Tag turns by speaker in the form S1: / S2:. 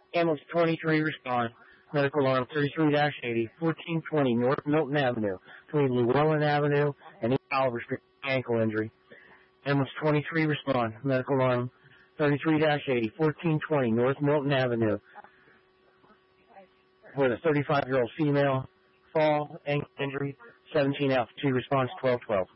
S1: Ambulance 23 respond. Medical alarm 33-80, 1420 North Milton Avenue, between Llewellyn Avenue and East Oliver Street, ankle injury. Ambulance 23 respond. Medical alarm 33-80, 1420 North Milton Avenue, with a 35-year-old female, fall, ankle injury, 17 altitude response 1212.